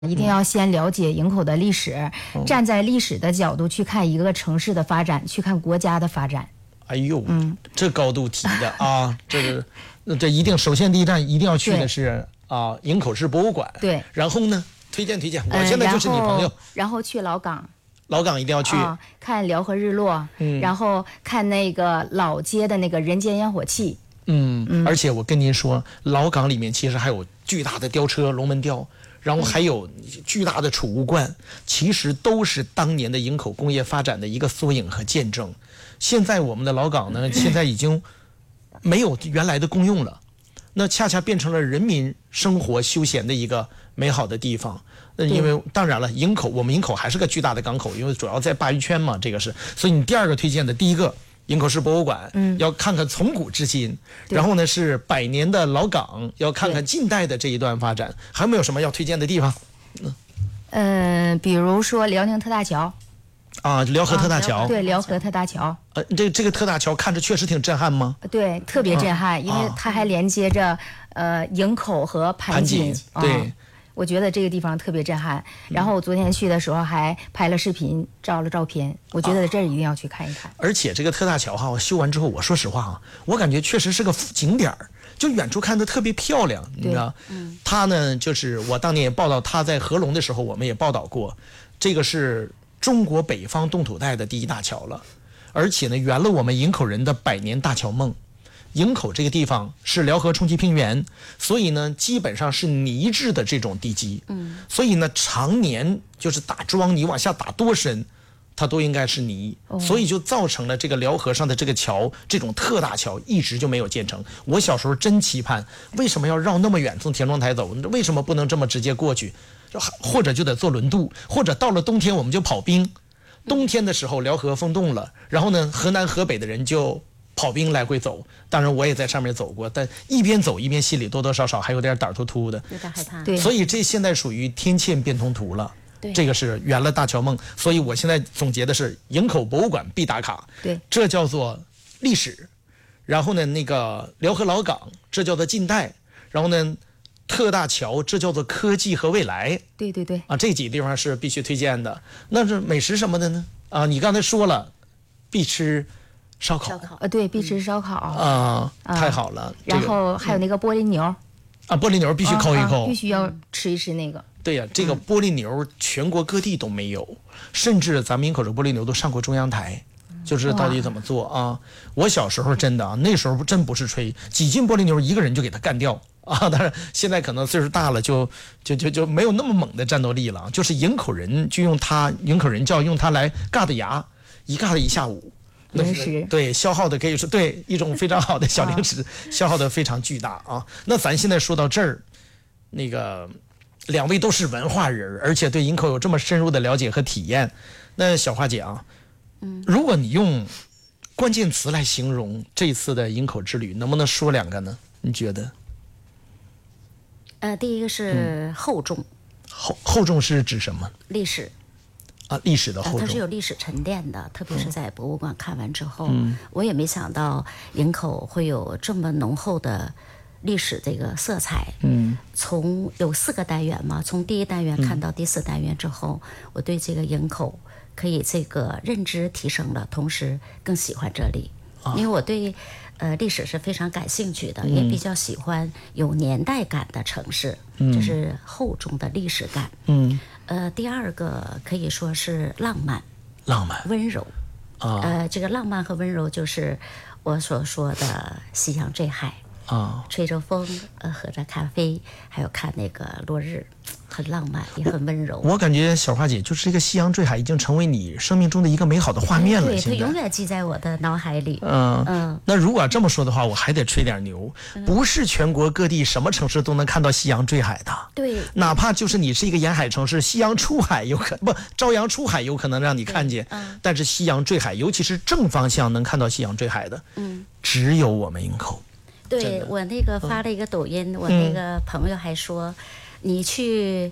一定要先了解营口的历史，站在历史的角度去看一个城市的发展，去看国家的发展。 哎呦，这高度提的啊，这一定，首先第一站一定要去的是营口市博物馆。 对， 然后呢，推荐，我现在就是你朋友。 然后去老港。 老港一定要去， 看辽河日落，然后看那个老街的那个人间烟火气。 而且我跟您说，老港里面其实还有巨大的吊车龙门吊，然后还有巨大的储物罐，其实都是当年的营口工业发展的一个缩影和见证。现在我们的老港呢，现在已经没有原来的功用了，那恰恰变成了人民生活休闲的一个美好的地方。因为当然了，我们营口还是个巨大的港口，因为主要在鲅鱼圈嘛，这个是。所以你第二个推荐的，第一个营口市博物馆，要看看从古至今，然后呢是100年的老港，要看看近代的这一段发展。还有没有什么要推荐的地方？ 比如说辽宁特大桥。 辽河特大桥。 对，辽河特大桥。 这个特大桥看着确实挺震撼吗？ 对，特别震撼，因为它还连接着营口和盘锦。 对。 我觉得这个地方特别震撼，然后我昨天去的时候还拍了视频，照了照片，我觉得这儿一定要去看一看。 而且这个特大桥我修完之后，我说实话我感觉确实是个景点，就远处看的特别漂亮，你知道？它呢，就是我当年也报道，它在合龙的时候，我们也报道过，这个是中国北方冻土带的第一大桥了，而且呢，圆了我们营口人的100年大桥梦。营口这个地方是辽河冲积平原，所以呢基本上是泥质的这种地基，所以呢常年就是打桩，你往下打多深它都应该是泥，所以就造成了这个辽河上的这个桥，这种特大桥一直就没有建成。我小时候真期盼，为什么要绕那么远从田庄台走？为什么不能这么直接过去？或者就得坐轮渡，或者到了冬天我们就跑冰。冬天的时候辽河封冻了，然后呢河南河北的人就跑冰来回走，当然我也在上面走过，但一边走一边心里多多少少还有点胆突突的， 有点害怕。对， 所以这现在属于天堑变通途了。 对， 这个是圆了大桥梦。所以我现在总结的是营口博物馆必打卡。 对， 这叫做历史。然后呢，那个辽河老港，这叫做近代。然后呢，特大桥，这叫做科技和未来。 对这几个地方是必须推荐的。那是美食什么的呢？你刚才说了，必吃烧烤。 对，必吃烧烤太好了。 然后还有那个玻璃牛玻璃牛必须抠一抠， 必须要吃一吃那个。 对呀，这个玻璃牛全国各地都没有，甚至咱们营口的玻璃牛都上过中央台，就知道到底怎么做啊。我小时候真的那时候真不是吹，几斤玻璃牛一个人就给它干掉当然现在可能岁数大了就没有那么猛的战斗力了。就是营口人就用它来尬的牙，一尬的一下午。 零食， 对，消耗的可以说对一种非常好的小零食，消耗的非常巨大啊。那咱现在说到这儿，那个2位都是文化人，而且对营口有这么深入的了解和体验。那小花姐如果你用关键词来形容这次的营口之旅，能不能说2个呢？你觉得？ 第一个是厚重。 厚重是指什么？ 历史。 历史的厚重， 它是有历史沉淀的，特别是在博物馆看完之后，我也没想到营口会有这么浓厚的历史这个色彩。从有4个单元嘛，从第1单元看到第4单元之后，我对这个营口可以这个认知提升了，同时更喜欢这里，因为我对历史是非常感兴趣的，也比较喜欢有年代感的城市，这是厚重的历史感。第2个可以说是浪漫温柔。这个浪漫和温柔就是我所说的夕阳坠海吹着风，喝着咖啡，还有看那个落日，很浪漫也很温柔。 我感觉小花姐就是这个夕阳坠海已经成为你生命中的一个美好的画面了。 对，它永远记在我的脑海里。 那如果这么说的话，我还得吹点牛，不是全国各地什么城市都能看到夕阳坠海的。 对， 哪怕就是你是一个沿海城市，夕阳出海朝阳出海有可能让你看见，但是夕阳坠海，尤其是正方向能看到夕阳坠海的，只有我们营口。 对，我那个发了一个抖音，我那个朋友还说，你去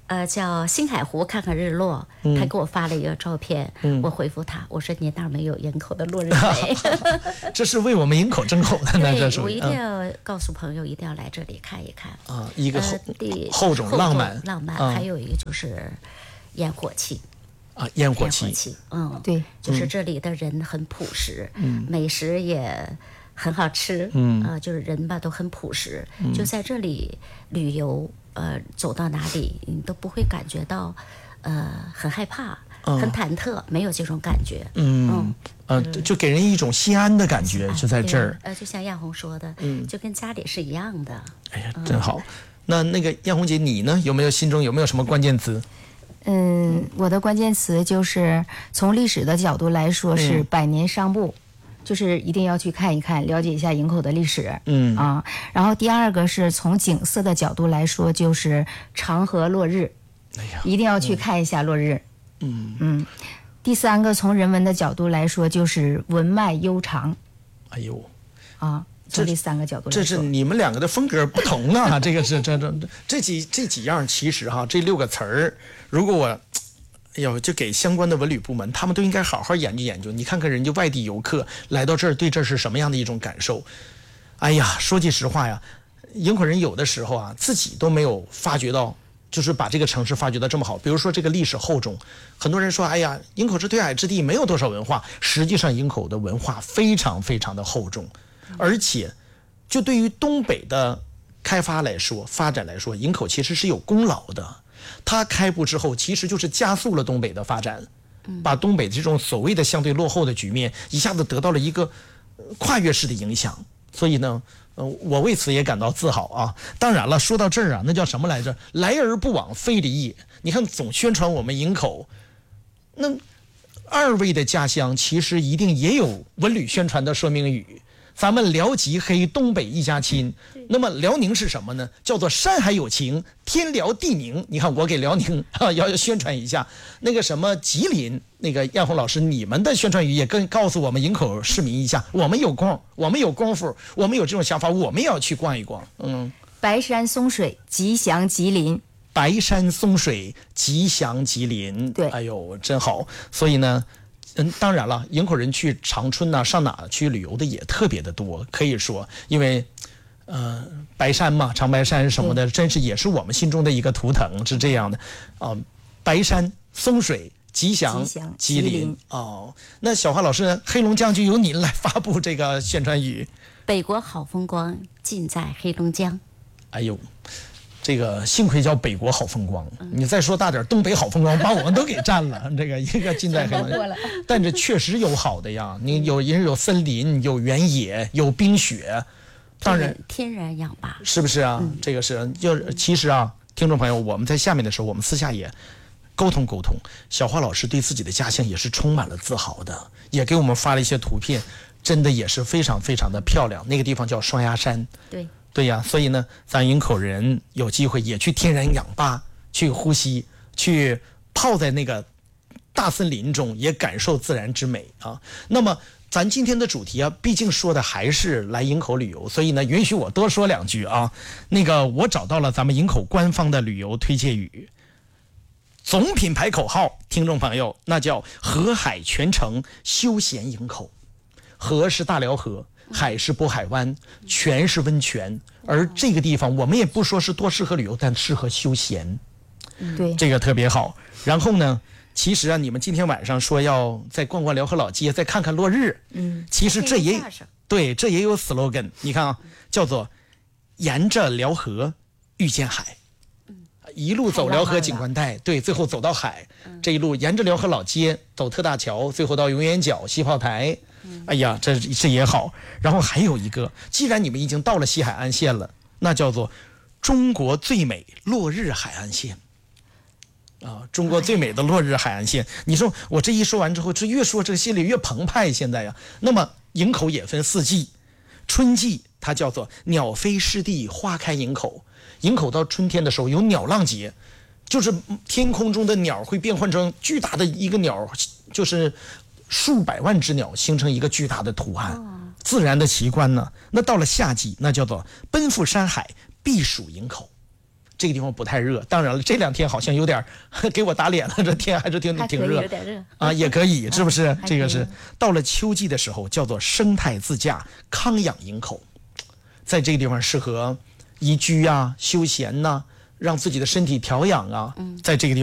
叫星海湖看看日落，他给我发了一个照片，我回复他，我说你那儿没有营口的落日美。 这是为我们营口争口的呢，这是我一定要告诉朋友，一定要来这里看一看啊，一个厚重浪漫， 还有一个就是烟火气。 啊，烟火气， 对，就是这里的人很朴实，美食也很好吃，就是人吧都很朴实，就在这里旅游，走到哪里你都不会感觉到，很害怕，很忐忑，没有这种感觉， 就给人一种心安的感觉，就在这儿， 就像艳红说的，就跟家里是一样的。 哎呀，真好。那个艳红姐，你呢？心中有没有什么关键词？ 我的关键词就是从历史的角度来说是百年商埠，就是一定要去看一看，了解一下营口的历史。然后第二个是从景色的角度来说，就是长河落日，一定要去看一下落日。第三个从人文的角度来说，就是文脉悠长。 哎呦， 从这三个角度来说， 这是你们两个的风格不同啊！这个是这几样，其实这6个词儿，如果我就给相关的文旅部门，他们都应该好好研究研究。你看看人家外地游客来到这儿，对这是什么样的一种感受？哎呀，说句实话呀，营口人有的时候自己都没有发觉到，就是把这个城市发掘得这么好。比如说这个历史厚重，很多人说，哎呀，营口是对海之地，没有多少文化。实际上，营口的文化非常非常的厚重。而且，就对于东北的开发来说、发展来说，营口其实是有功劳的。它开埠之后，其实就是加速了东北的发展，把东北这种所谓的相对落后的局面，一下子得到了一个跨越式的影响。所以呢，我为此也感到自豪啊。当然了，说到这儿那叫什么来着？来而不往非礼也。你看，总宣传我们营口，那二位的家乡其实一定也有文旅宣传的说明语。咱们辽吉黑东北一家亲，那么辽宁是什么呢？叫做山海有情，天辽地宁。你看我给辽宁要宣传一下。那个什么吉林，那个艳红老师，你们的宣传语也告诉我们营口市民一下，我们有空，我们有功夫，我们有这种想法，我们也要去逛一逛。 白山松水，吉祥吉林。 白山松水，吉祥吉林。 对， 哎呦，真好。所以呢，当然了，营口人去长春上哪去旅游的也特别的多，可以说，因为，白山嘛，长白山什么的，真是也是我们心中的一个图腾，是这样的，白山松水，吉祥吉林。那小华老师，黑龙江就由您来发布这个宣传语。 北国好风光，尽在黑龙江。 哎呦。这个幸亏叫北国好风光，你再说大点，东北好风光把我们都给占了。这个一个尽在黑龙江，但这确实有好的呀。你有森林，有原野，有冰雪，当然天然氧吧， 是不是啊？这个是其实听众朋友，我们在下面的时候，我们私下也沟通。小花老师对自己的家乡也是充满了自豪的，也给我们发了一些图片，真的也是非常非常的漂亮。那个地方叫双鸭山。对呀，所以呢，咱营口人有机会也去天然氧吧去呼吸，去泡在那个大森林中，也感受自然之美啊。那么咱今天的主题毕竟说的还是来营口旅游，所以呢，允许我多说两句啊。那个我找到了咱们营口官方的旅游推荐语，总品牌口号，听众朋友，那叫河海全程休闲营口。河是大辽河，海是渤海湾，全是温泉。而这个地方我们也不说是多适合旅游，但适合休闲。 对， 这个特别好。然后呢，其实你们今天晚上说要再逛逛辽河老街，再看看落日，其实这也有 slogan， 你看叫做沿着辽河遇见海。一路走辽河景观带，对，最后走到海，这一路沿着辽河老街走特大桥，最后到永远角西炮台。哎呀，这也好。然后还有一个，既然你们已经到了西海岸线了，那叫做中国最美落日海岸线。中国最美的落日海岸线。你说我这一说完之后，这越说这心里越澎湃。现在呀，那么营口也分四季，春季它叫做鸟飞湿地花开营口。营口到春天的时候有鸟浪节，就是天空中的鸟会变换成巨大的一个鸟，就是数百万只鸟形成一个巨大的图案，自然的奇观呢。那到了夏季，那叫做奔赴山海避暑营口。 这个地方不太热。当然了，这2天好像有点给我打脸了，这天还是挺热， 有点热啊，也可以，是不是？这个是到了秋季的时候，叫做生态自驾，康养营口，在这个地方适合宜居啊、休闲呐、让自己的身体调养啊，在这个地方。